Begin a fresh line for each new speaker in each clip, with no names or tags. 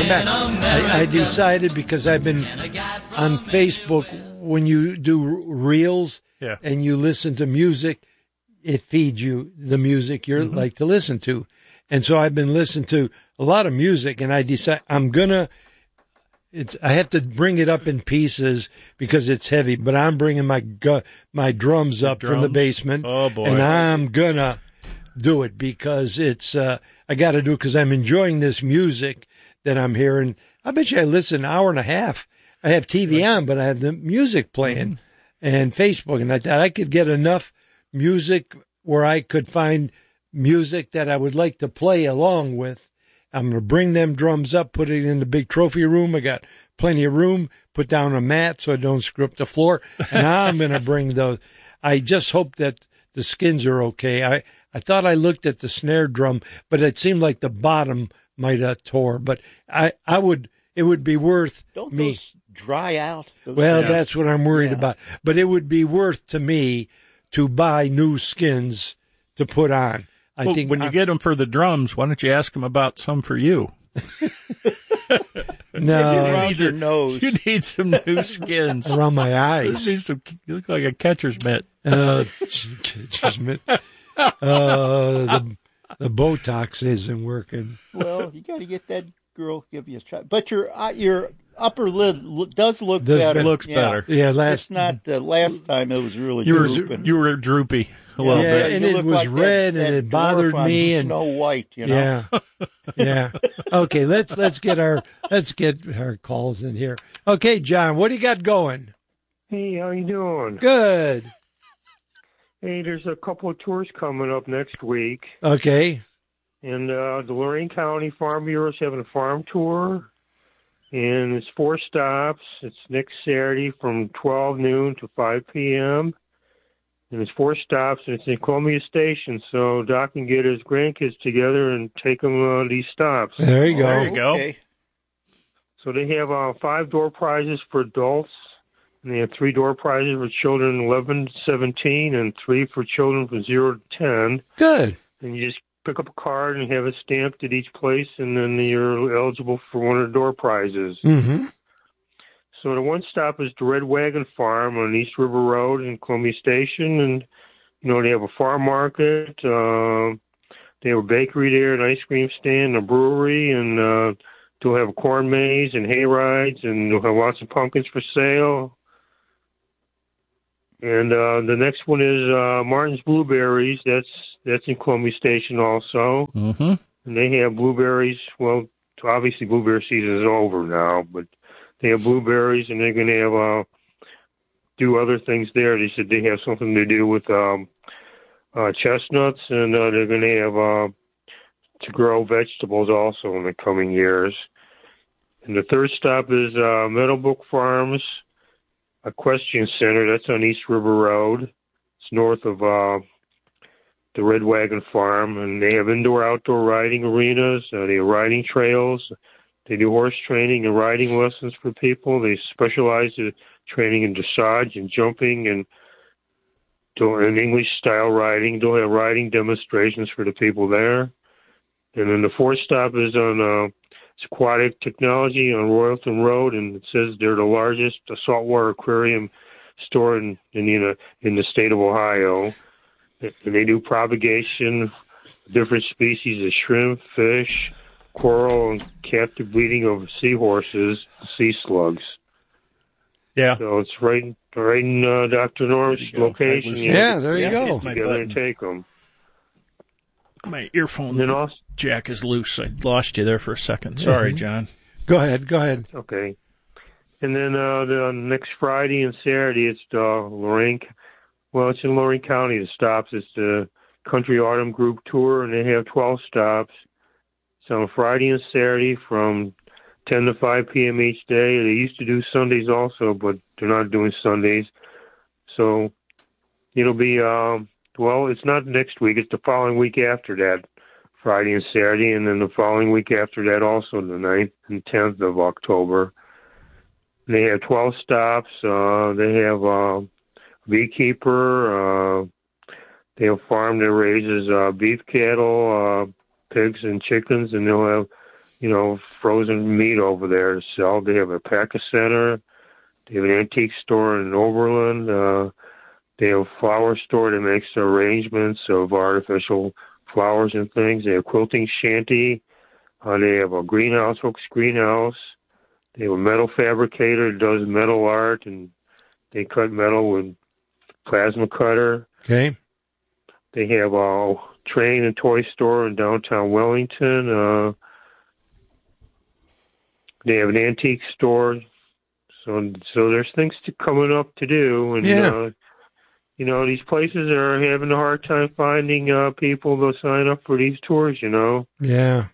welcome back. I decided because I've been on Facebook, when you do reels and you listen to music, it feeds you the music you like to listen to. And so I've been listening to a lot of music, and I decide I have to bring it up in pieces because it's heavy, but I'm bringing my drums up from the basement.
Oh, boy.
And I'm gonna do it because it's, I got to do it because I'm enjoying this music that I'm hearing. I bet you I listen an hour and a half. I have TV on, but I have the music playing and Facebook, and I thought I could get enough music where I could find music that I would like to play along with. I'm going to bring them drums up, put it in the big trophy room. I got plenty of room, put down a mat so I don't screw up the floor. And I'm going to bring those. I just hope that the skins are okay. I thought I looked at the snare drum, but it seemed like the bottom might have tore. But it would be worth
Don't
me.
those dry out?
That's what I'm worried about. But it would be worth to me to buy new skins to put on. I think
when you get them for the drums, why don't you ask them about some for you?
No,
around your nose.
You need some new skins
around my eyes.
You look like a catcher's mitt.
Catcher's mitt. The Botox isn't working.
Well, you got to get that girl give you a shot. But your upper lid does look better.
It looks better.
Yeah,
last time it was really drooping.
You were droopy a little bit.
And it was
like
red, and it bothered me. And
Snow White, you know.
Yeah. Okay, let's get our calls in here. Okay, John, what do you got going?
Hey, how you doing?
Good.
Hey, there's a couple of tours coming up next week.
Okay.
And the Lorain County Farm Bureau is having a farm tour. And it's 4 stops. It's next Saturday from 12 noon to 5 p.m. And it's 4 stops, and it's in Columbia Station. So Doc can get his grandkids together and take them on these stops.
There you go.
There you go.
Okay.
So they have 5 door prizes for adults. And they have 3 door prizes for children 11 to 17 and 3 for children from 0 to 10.
Good.
And you just pick up a card and have it stamped at each place, and then you're eligible for one of the door prizes.
Mm-hmm.
So the one stop is the Red Wagon Farm on East River Road in Columbia Station. And, they have a farm market. They have a bakery there, an ice cream stand, a brewery, and they'll have a corn maze and hay rides, and they'll have lots of pumpkins for sale. And the next one is Martin's Blueberries. That's in Columbia Station also.
Mm-hmm.
And they have blueberries. Well, obviously blueberry season is over now, but they have blueberries, and they're going to have do other things there. They said they have something to do with chestnuts, and they're going to have to grow vegetables also in the coming years. And the third stop is Meadowbrook Farms Equestrian Center. That's on East River Road. It's north of the Red Wagon Farm, and they have indoor-outdoor riding arenas. They have riding trails. They do horse training and riding lessons for people. They specialize in training in dressage and jumping and English-style riding. They'll have riding demonstrations for the people there. And then the fourth stop is on Aquatic Technology on Royalton Road, and it says they're the largest saltwater aquarium store in the state of Ohio. And they do propagation of different species of shrimp, fish, coral, and captive breeding of seahorses, sea slugs.
Yeah.
So it's right in Dr. Norm's location.
There you go.
Together and take them.
My earphone jack is loose. I lost you there for a second. Sorry, John.
Go ahead.
Okay. And then the next Friday and Saturday, it's Lorain. Well, it's in Lorain County. The stops. It's the Country Autumn Group Tour, and they have 12 stops. It's on Friday and Saturday from 10 to 5 p.m. each day. They used to do Sundays also, but they're not doing Sundays. So it'll be, it's not next week. It's the following week after that, Friday and Saturday, and then the following week after that also, the 9th and 10th of October. They have 12 stops. They have a beekeeper. They have a farm that raises beef cattle, pigs, and chickens, and they'll have frozen meat over there to sell. They have a pack-a center. They have an antique store in Overland. They have a flower store that makes arrangements of artificial flowers and things. They have a quilting shanty. They have a greenhouse, Hooks Greenhouse. They have a metal fabricator that does metal art, and they cut metal with plasma cutter.
Okay.
They have a train and toy store in downtown Wellington. They have an antique store. So there's things coming up to do. And, these places are having a hard time finding people to sign up for these tours,
Yeah.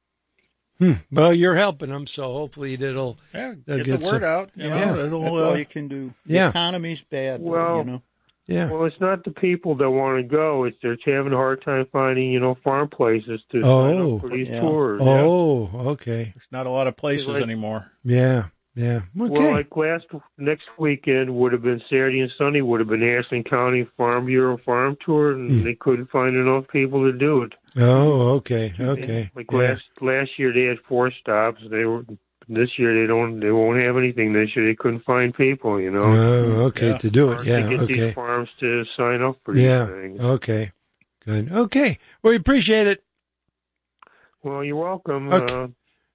Well, you're helping them, so hopefully they'll
get the word out.
That's all you can do. The economy's bad.
Well,
Yeah.
Well, it's not the people that want to go. It's they're having a hard time finding, farm places to sign up for these tours.
Oh, okay.
There's not a lot of places anymore.
Yeah. Yeah. Okay.
Well, next weekend would have been Saturday and Sunday would have been Ashland County Farm Bureau Farm Tour, and they couldn't find enough people to do it.
Oh, okay. Okay.
Last year they had 4 stops. This year they won't have anything this year. They couldn't find people,
Oh, okay, to do it. Yeah.
To get these farms to sign up for these things.
Okay. Good. Okay. Well, we appreciate it.
Well, you're welcome.
Okay.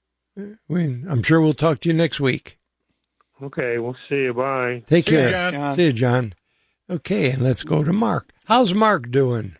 I'm sure we'll talk to you next week.
Okay, we'll see you. Bye.
Take care.
John.
See you, John. Okay, and let's go to Mark. How's Mark doing?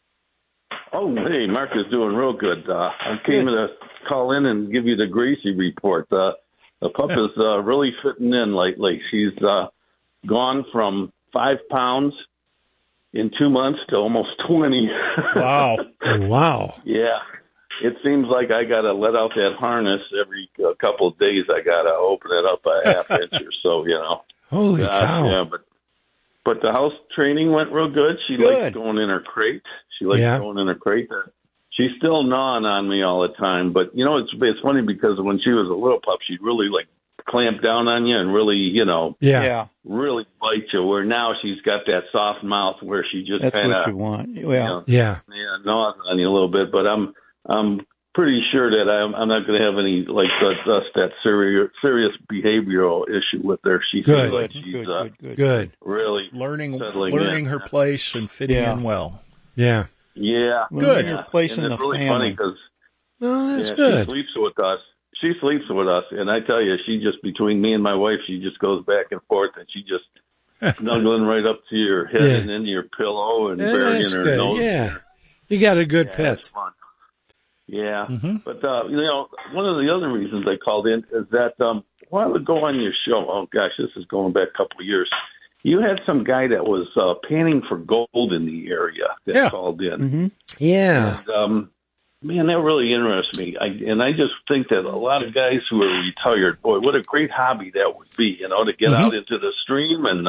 Oh, hey, Mark is doing real good. I came to call in and give you the Gracie report. The pup is really fitting in lately. She's gone from 5 pounds in 2 months to almost 20.
Wow.
Wow.
Yeah. It seems like I got to let out that harness every couple of days. I got to open it up a half inch or so,
Holy cow.
Yeah, but the house training went real good. She likes going in her crate. Going in her crate. She's still gnawing on me all the time. But, it's funny because when she was a little pup, she'd really, clamp down on you and really, really bite you. Where now she's got that soft mouth where she just
That's
kinda,
what you want. Well,
gnaws on you a little bit. But I'm pretty sure that I'm not going to have any that serious behavioral issue with her. She
Good.
seems like she's
Good.
really
learning her place and fitting in well.
Yeah.
Yeah.
Good.
Your place in the
it's really
family.
funny because
that's good.
She sleeps with us. And I tell you, she just between me and my wife, she just goes back and forth, and she just snuggling right up to your head and into your pillow and burying her nose.
Yeah. You got a good pet.
It's fun. Yeah, but one of the other reasons I called in is that a while ago on your show, oh gosh, this is going back a couple of years, you had some guy that was panning for gold in the area that called in.
Mm-hmm.
Yeah.
And, man, that really interests me. I just think that a lot of guys who are retired, boy, what a great hobby that would be, to get out into the stream and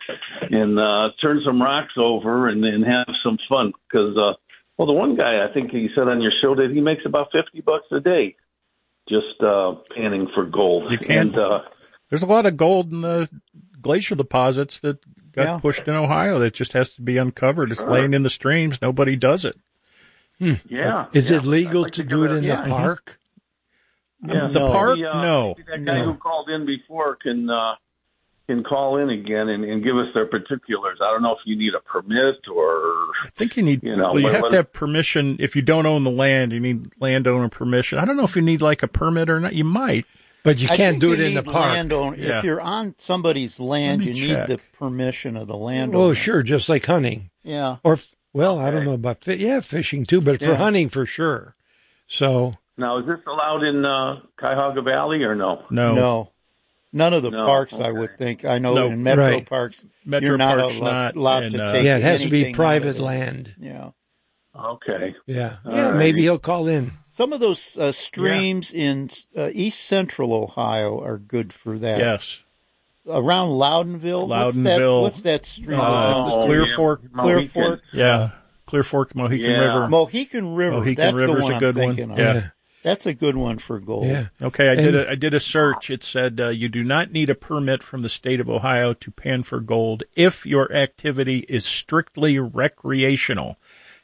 turn some rocks over and have some fun because. Well, the one guy, I think he said on your show that he makes about $50 a day just panning for gold.
You can. There's a lot of gold in the glacial deposits that got pushed in Ohio that just has to be uncovered. It's laying in the streams. Nobody does it.
Yeah.
Is it legal to do it in the park?
Yeah.
The park? No.
That guy who called in before can call in again and give us their particulars. I don't know if you need a permit or...
I think you need... you have to have permission. If you don't own the land, you need landowner permission. I don't know if you need a permit or not. You might.
But you can't do it in the park.
If you're on somebody's land, you need the permission of the landowner.
Oh, sure, just like hunting.
Yeah.
Or, I don't know about... fishing too, but for hunting for sure. So...
Now, is this allowed in Cuyahoga Valley or no?
No. None of the parks, I would think. I know in Metro Parks, you're not allowed to take
it has to be private land.
Yeah.
Okay.
Yeah.
Right.
Maybe he'll call in.
Some of those streams in east central Ohio are good for that.
Yes.
Around Loudonville. What's that stream?
Clear Fork.
Clear Fork.
Yeah. Clear Fork, Mohican River.
Mohican River. That's
River's
the one
a good
I'm thinking
one.
of.
Yeah.
That's a good one for gold.
Yeah.
Okay, I did a search. It said you do not need a permit from the state of Ohio to pan for gold if your activity is strictly recreational.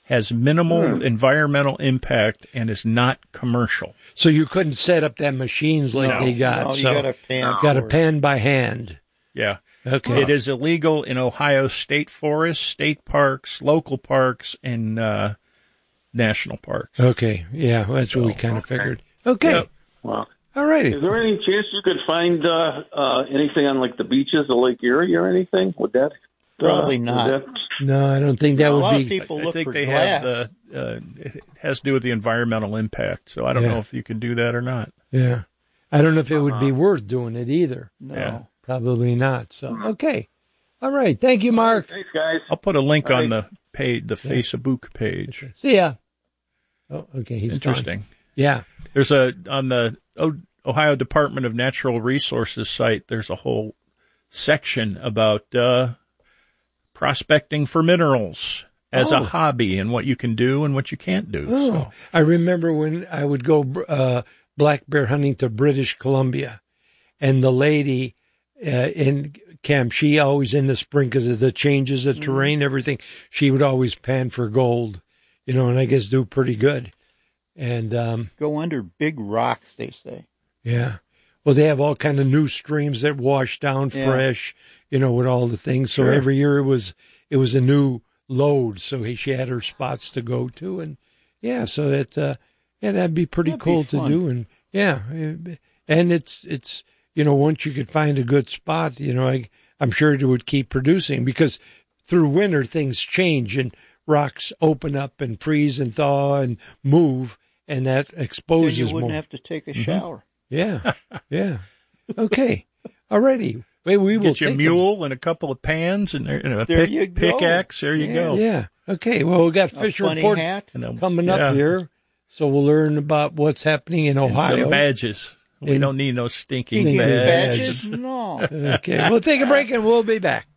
has minimal environmental impact and is not commercial.
So you couldn't set up that machines like they got.
No, you got
to pan by hand.
Yeah.
Okay.
It is illegal in Ohio state forests, state parks, local parks, and national parks.
Okay. Yeah, that's what we kind of figured. Okay.
Yep. Wow.
All righty.
Is there any chance you could find anything on like the beaches of Lake Erie or anything? Would that
probably not?
No, I don't think that would be.
A lot of people look for glass.
Have it has to do with the environmental impact. So I don't know if you can do that or not.
Yeah, I don't know if it would be worth doing it either.
No,
probably not. So okay, all right. Thank you, Mark.
Thanks, guys.
I'll put a link on the page, the Facebook page.
See ya. Oh, okay. He's
interesting.
Gone. Yeah.
There's on the Ohio Department of Natural Resources site, there's a whole section about prospecting for minerals as a hobby and what you can do and what you can't do.
Oh.
So.
I remember when I would go black bear hunting to British Columbia, and the lady in camp, she always in the spring, because of the changes of terrain, everything, she would always pan for gold, and I guess do pretty good. And
go under big rocks, they say.
Yeah. Well, they have all kind of new streams that wash down fresh, with all the things. So every year it was a new load. So she had her spots to go to, and so that that'd be pretty cool to do. And and it's once you could find a good spot, I'm sure it would keep producing, because through winter things change and rocks open up and freeze and thaw and move, and that exposes
then you wouldn't
more.
Have to take a shower.
Yeah. Okay. All righty. We will
get you a mule and a couple of pans and a pickaxe. There you go.
Yeah. Okay. Well, we got Fisher Report coming up here, so we'll learn about what's happening in Ohio.
And some badges. We don't need no stinking badges.
No.
Okay. We'll take a break and we'll be back.